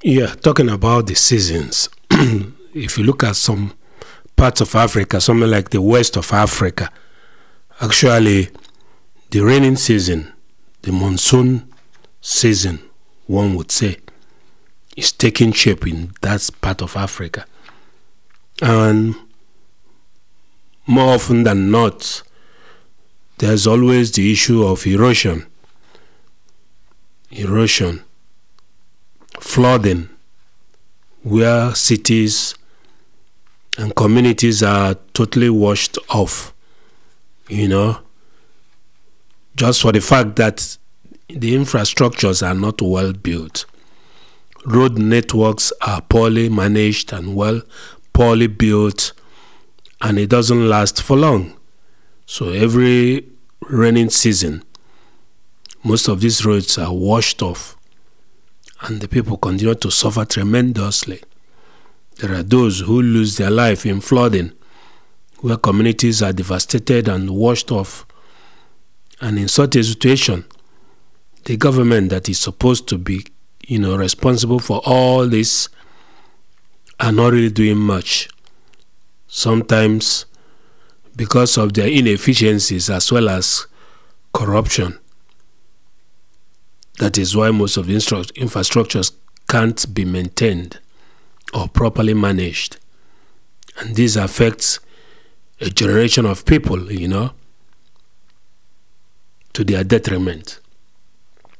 Yeah, talking about the seasons, if you look at some parts of Africa, something like the west of Africa, actually the raining season, the monsoon season, one would say, is taking shape in that part of Africa. And more often than not, there's always the issue of erosion, flooding, where cities and communities are totally washed off, just for the fact that the infrastructures are not well built. Road networks are poorly managed and poorly built, and it doesn't last for long. So every raining season, most of these roads are washed off, and the people continue to suffer tremendously. There are those who lose their life in flooding, where communities are devastated and washed off. And in such a situation, the government that is supposed to be, responsible for all this are not really doing much. Sometimes because of their inefficiencies as well as corruption. That is why most of the infrastructures can't be maintained or properly managed. And this affects a generation of people, to their detriment.